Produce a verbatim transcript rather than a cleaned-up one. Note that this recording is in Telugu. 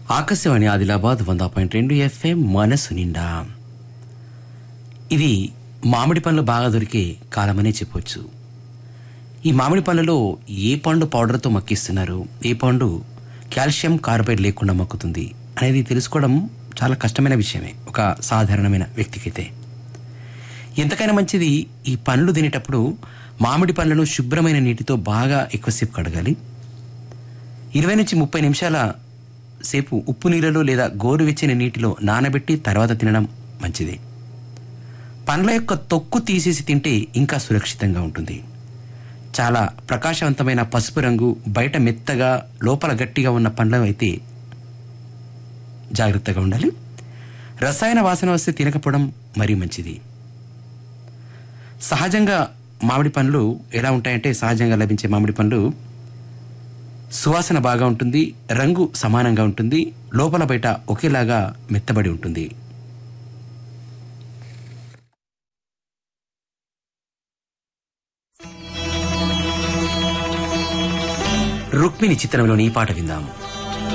ఆకాశవాణి ఆదిలాబాద్ వంద పాయింట్ రెండు ఎఫ్ఎం మనసు నిండా. ఇది మామిడి పండ్లు బాగా దొరికే కాలమనే చెప్పొచ్చు. ఈ మామిడి పండ్లలో ఏ పండు పౌడర్తో మక్కిస్తున్నారు, ఏ పండు కాల్షియం కార్బైడ్ లేకుండా మక్కుతుంది అనేది తెలుసుకోవడం చాలా కష్టమైన విషయమే ఒక సాధారణమైన వ్యక్తికైతే. ఎంతకైనా మంచిది ఈ పండ్లు తినేటప్పుడు మామిడి పండ్లను శుభ్రమైన నీటితో బాగా ఎక్కువసేపు కడగాలి. ఇరవై నుంచి ముప్పై నిమిషాల సేపు ఉప్పు నీళ్ళలో లేదా గోరువెచ్చని నీటిలో నానబెట్టి తర్వాత తినడం మంచిది. పండ్ల యొక్క తొక్కు తీసేసి తింటే ఇంకా సురక్షితంగా ఉంటుంది. చాలా ప్రకాశవంతమైన పసుపు రంగు, బయట మెత్తగా లోపల గట్టిగా ఉన్న పండ్లు అయితే జాగ్రత్తగా ఉండాలి. రసాయన వాసన వస్తే తినకపోవడం మరీ మంచిది. సహజంగా మామిడి పండ్లు ఎలా ఉంటాయంటే, సహజంగా లభించే మామిడి పండ్లు సువాసన బాగా ఉంటుంది, రంగు సమానంగా ఉంటుంది, లోపల బయట ఒకేలాగా మెత్తబడి ఉంటుంది. రుక్మిణి చిత్రంలోని ఈ పాట విందాము.